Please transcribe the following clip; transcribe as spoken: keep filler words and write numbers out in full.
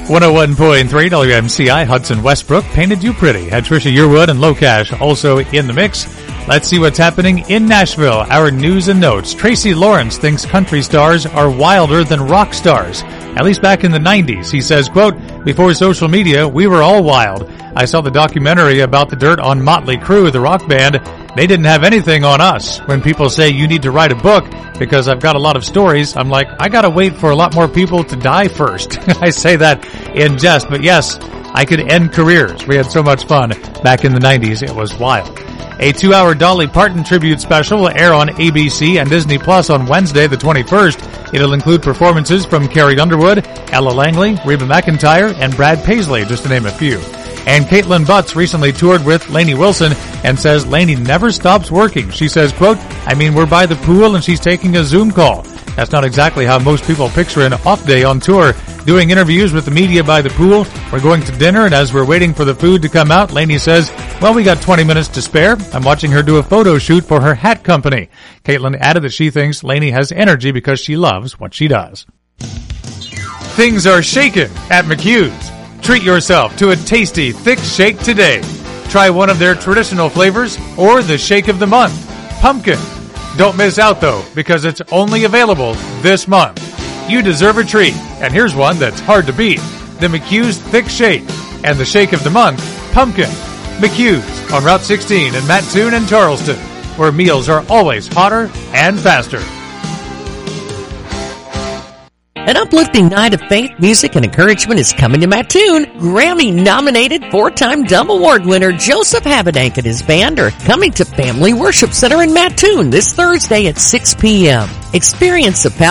one oh one point three W M C I Hudson Westbrook painted you pretty. Had Trisha Yearwood and Locash also in the mix. Let's see what's happening in Nashville. Our news and notes. Tracy Lawrence thinks country stars are wilder than rock stars. At least back in the nineties. He says, quote, before social media, we were all wild. I saw the documentary about the dirt on Motley Crue, the rock band. They didn't have anything on us. When people say you need to write a book because I've got a lot of stories, I'm like, I gotta wait for a lot more people to die first. I say that in jest, but yes, I could end careers. We had so much fun back in the nineties. It was wild. A two-hour Dolly Parton tribute special will air on A B C and Disney Plus on Wednesday the twenty-first. It'll include performances from Carrie Underwood, Ella Langley, Reba McEntire, and Brad Paisley, just to name a few. And Caitlin Butts recently toured with Lainey Wilson and says Lainey never stops working. She says, quote, I mean, we're by the pool and she's taking a Zoom call. That's not exactly how most people picture an off day on tour. Doing interviews with the media by the pool. We're going to dinner, and as we're waiting for the food to come out, Lainey says, well, we got twenty minutes to spare. I'm watching her do a photo shoot for her hat company. Caitlin added that she thinks Lainey has energy because she loves what she does. Things are shaken at McHugh's. Treat yourself to a tasty, thick shake today. Try one of their traditional flavors or the shake of the month, pumpkin. Don't miss out, though, because it's only available this month. You deserve a treat, and here's one that's hard to beat. The McHugh's Thick Shake and the shake of the month, pumpkin. McHugh's on Route sixteen in Mattoon and Charleston, where meals are always hotter and faster. An uplifting night of faith, music, and encouragement is coming to Mattoon. Grammy-nominated four-time Dove Award winner Joseph Habedank and his band are coming to Family Worship Center in Mattoon this Thursday at six p.m. Experience the power